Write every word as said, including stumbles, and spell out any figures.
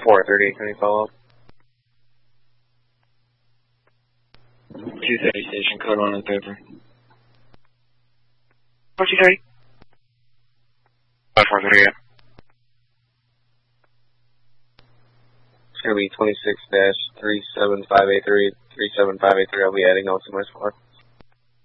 four thirty, can we follow up? two thirty station, code one on paper. four two thirty. five four thirty, yeah. It's going to be twenty-six dash three seven five eight three, three seven five eight three. I'll be adding L C M S four.